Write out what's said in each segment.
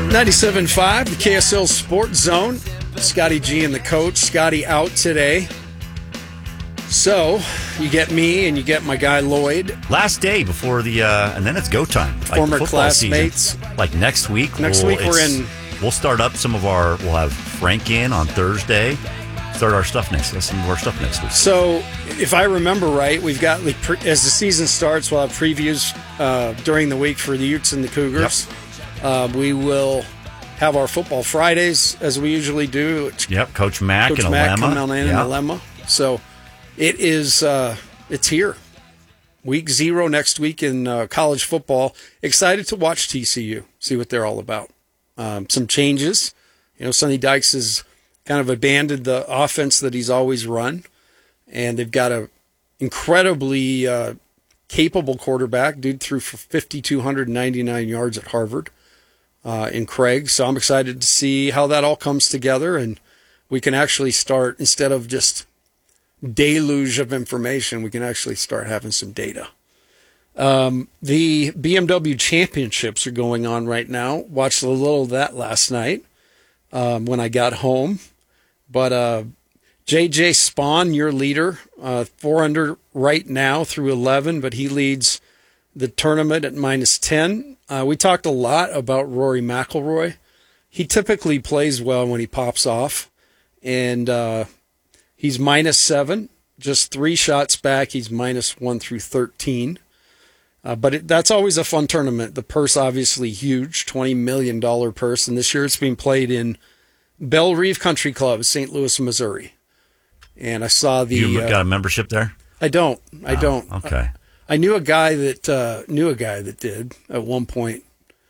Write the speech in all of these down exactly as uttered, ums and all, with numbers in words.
ninety-seven point five, the K S L Sports Zone. Scotty G and the coach. Scotty out today. So, you get me and you get my guy Lloyd. Last day before the, uh, and then it's go time. Like Former classmates. Season. Like next week. Next we'll, week we're in. We'll start up some of our, we'll have Frank in on Thursday. Start our stuff next, some of our stuff next week. So, if I remember right, we've got, like, pre- as the season starts, we'll have previews uh, during the week for the Utes and the Cougars. Yep. Uh, we will have our Football Fridays, as we usually do. Yep, Coach Mack Coach and Mack Alema. coming in yep. and Alema. So, it is, uh, it's here. Week zero next week in uh, college football. Excited to watch T C U, see what they're all about. Um, some changes. You know, Sonny Dykes has kind of abandoned the offense that he's always run, and they've got a incredibly uh, capable quarterback. Dude threw for five thousand two hundred ninety-nine yards at Harvard uh, in Craig. So I'm excited to see how that all comes together, and we can actually start, instead of just deluge of information, we can actually start having some data. Um, the B M W championships are going on right now. Watched a little of that last night um, when I got home. But uh, J J Spawn, your leader, uh, four under right now through eleven, but he leads the tournament at minus ten. Uh, we talked a lot about Rory McIlroy. He typically plays well when he pops off, and uh, he's minus seven, just three shots back. He's minus one through thirteen. Uh, but it, that's always a fun tournament. The purse obviously huge, twenty million dollars purse. And this year it's being played in Belle Reve Country Club, Saint Louis, Missouri. And I saw the... You uh, got a membership there? I don't. I oh, don't. Okay. I, I knew a guy that uh, knew a guy that did at one point.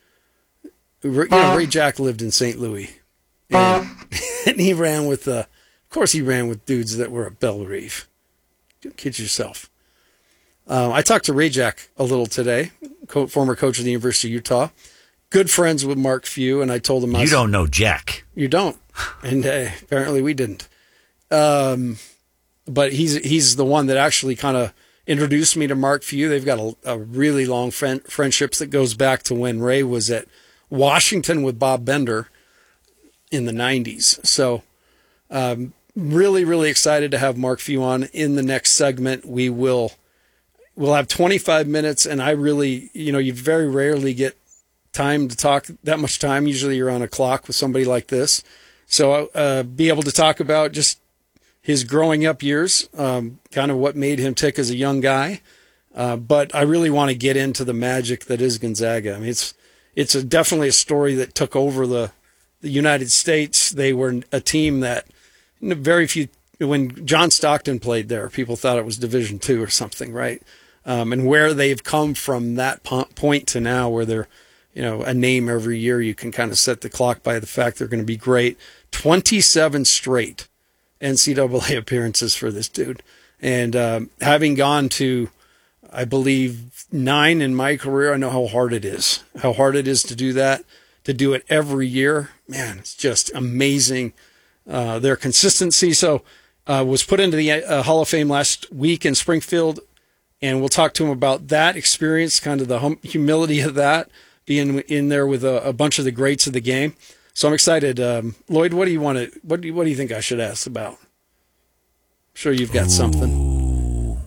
You know, Ray Jack lived in Saint Louis. And, and he ran with... Uh, Of course, he ran with dudes that were at Belle Reve. Don't kid yourself. Uh, I talked to Ray Jack a little today, co- former coach of the University of Utah. Good friends with Mark Few, and I told him... I you was, don't know Jack. You don't. And uh, apparently we didn't. Um, but he's he's the one that actually kind of introduced me to Mark Few. They've got a, a really long friend, friendships that goes back to when Ray was at Washington with Bob Bender in the nineties. So... Um, really, really excited to have Mark Few on. In the next segment, we will we'll have twenty-five minutes, and I really, you know, you very rarely get time to talk that much time. Usually you're on a clock with somebody like this. So uh, be able to talk about just his growing up years, um, kind of what made him tick as a young guy. Uh, but I really want to get into the magic that is Gonzaga. I mean, it's it's a, definitely a story that took over the, the United States. They were a team that very few, when John Stockton played there, people thought it was Division Two or something, right? Um, and where they've come from that point to now, where they're, you know, a name every year, you can kind of set the clock by the fact they're going to be great. twenty-seven straight N C double A appearances for this dude. And um, having gone to, I believe, nine in my career, I know how hard it is, how hard it is to do that, to do it every year. Man, it's just amazing. Uh, their consistency. So uh, was put into the uh, Hall of Fame last week in Springfield, and we'll talk to him about that experience, kind of the hum- humility of that, being in there with a, a bunch of the greats of the game. So I'm excited. Um, Lloyd, what do you want to? What do you, what do you think I should ask about? I'm sure you've got Ooh. something.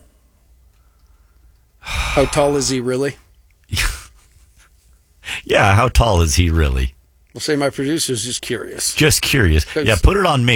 How tall is he really? Yeah, how tall is he really? We'll say my producer's just curious. Just curious. Yeah, put it on me.